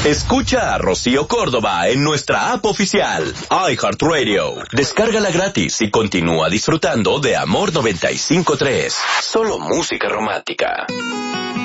Escucha a Rocío Córdoba en nuestra app oficial, iHeartRadio. Descárgala gratis y continúa disfrutando de Amor 95.3. Solo música romántica.